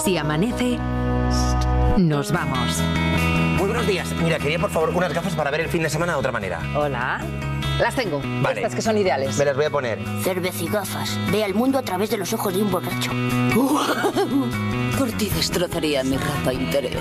Si amanece, nos vamos. Muy buenos días. Mira, quería por favor unas gafas para ver el fin de semana de otra manera. Hola. Las tengo. Vale. Estas que son ideales. Me las voy a poner. Cervecigafas. Ve al mundo a través de los ojos de un borracho. Por ti destrozaría mi ropa interior.